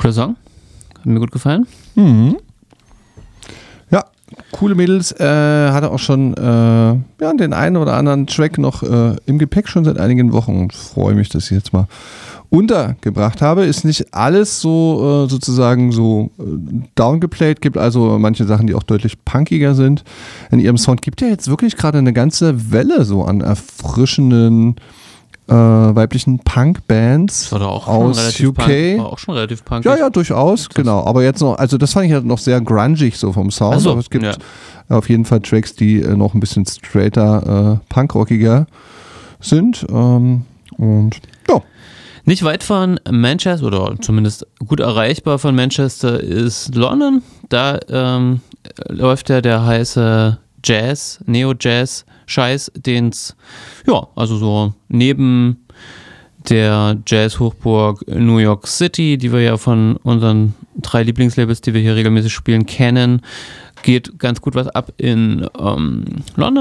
Cooler Song. Hat mir gut gefallen. Mhm. Ja, coole Mädels. Hatte auch schon den einen oder anderen Track noch im Gepäck schon seit einigen Wochen und freue mich, dass ich jetzt mal untergebracht habe. Ist nicht alles so sozusagen so downgeplayt, gibt also manche Sachen, die auch deutlich punkiger sind. In ihrem Sound gibt ja jetzt wirklich gerade eine ganze Welle so an erfrischenden weiblichen Punk-Bands aus UK. War auch schon relativ punkig. Ja, durchaus, genau. Aber jetzt noch, also das fand ich halt noch sehr grungig so vom Sound. So, aber es gibt auf jeden Fall Tracks, die noch ein bisschen straighter, punkrockiger sind. Und ja. Nicht weit von Manchester, oder zumindest gut erreichbar von Manchester, ist London. Da läuft ja der heiße Jazz, Neo-Jazz-Scheiß, den's, also so neben der Jazz-Hochburg New York City, die wir ja von unseren 3 Lieblingslabels, die wir hier regelmäßig spielen, kennen, geht ganz gut was ab in London.